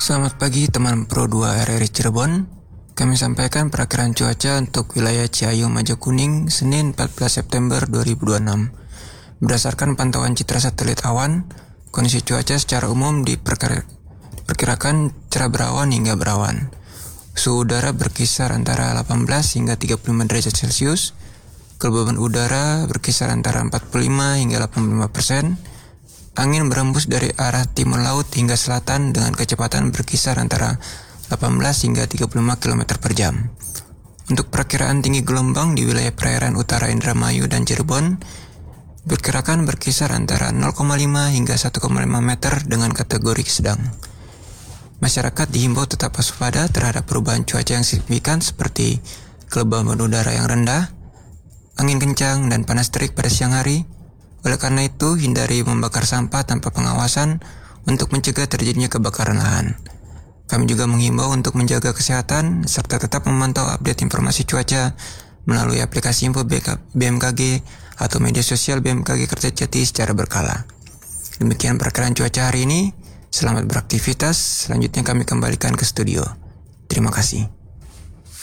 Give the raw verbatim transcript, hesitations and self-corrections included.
Selamat pagi teman Pro dua R R I Cirebon. Kami sampaikan perakiraan cuaca untuk wilayah Ciayu Majokuning Senin empat belas September dua ribu dua puluh enam. Berdasarkan pantauan citra satelit awan, kondisi cuaca secara umum diperkirakan cerah berawan hingga berawan. Suhu udara berkisar antara delapan belas hingga tiga puluh lima derajat Celcius. Kelembaban udara berkisar antara empat puluh lima hingga delapan puluh lima persen. Angin berembus dari arah timur laut hingga selatan dengan kecepatan berkisar antara delapan belas hingga tiga puluh lima kilometer per jam. Untuk perakiraan tinggi gelombang di wilayah perairan utara Indramayu dan Cirebon, diperkirakan berkisar antara nol koma lima hingga satu koma lima meter dengan kategori sedang. Masyarakat dihimbau tetap waspada terhadap perubahan cuaca yang signifikan seperti kelembaban udara yang rendah, angin kencang, dan panas terik pada siang hari. Oleh karena itu, hindari membakar sampah tanpa pengawasan untuk mencegah terjadinya kebakaran lahan. Kami juga menghimbau untuk menjaga kesehatan serta tetap memantau update informasi cuaca melalui aplikasi info B M K G atau media sosial B M K G Kertajati secara berkala. Demikian perakiraan cuaca hari ini. Selamat beraktivitas. Selanjutnya kami kembalikan ke studio. Terima kasih.